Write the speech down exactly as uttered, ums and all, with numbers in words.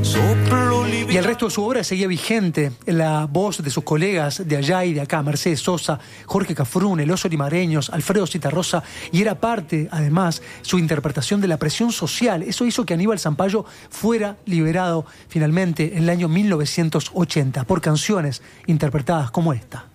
Y el resto de su obra seguía vigente en la voz de sus colegas de allá y de acá, Mercedes Sosa, Jorge Cafrún, el Oso Limareños, Alfredo Zitarrosa, y era parte, además, su interpretación de la presión social. Eso hizo que Aníbal Zampayo fuera liberado finalmente en el año mil novecientos ochenta por canciones interpretadas como esta.